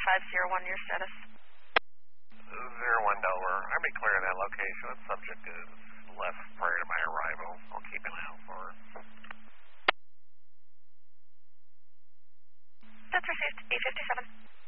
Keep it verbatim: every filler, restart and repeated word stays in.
five zero one, your status. Zero one Delaware. I'll be clearing that location. The subject is left prior to my arrival. I'll keep an eye out for her. That's received, eight fifty-seven.